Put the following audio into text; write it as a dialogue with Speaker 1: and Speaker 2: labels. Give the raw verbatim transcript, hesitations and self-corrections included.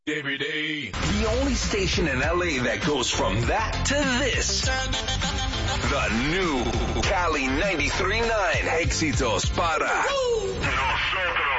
Speaker 1: Every day. The only station in L A that goes from that to this. The new Cali ninety-three point nine. Éxitos para nosotros.